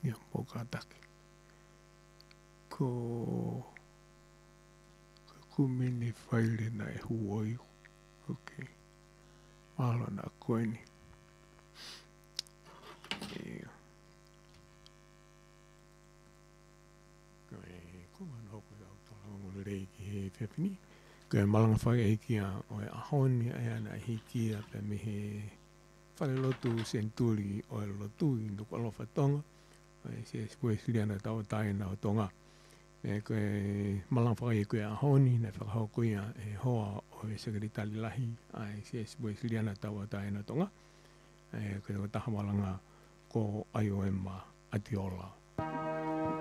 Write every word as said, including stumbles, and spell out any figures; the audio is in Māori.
ia pokataki. Ko kumini whaile na e huoi. Ok. Mahalo na koeni. Ia. Ko mana hoku au tola ngulu reiki he whewhini. Ko e malanga whai e ki a o e ahoni e ana e hiki a pe me he whare lotu senturi o e lotu i nuku alofa tonga. E se spue siliana tau tae na o tonga. E ko e malanga whai e koe ahoni na whakahau koe a e hoa o e sekaritali lahi. A e se spue siliana tau tae na tonga. E ko e taha malanga ko ai o e ma atiola.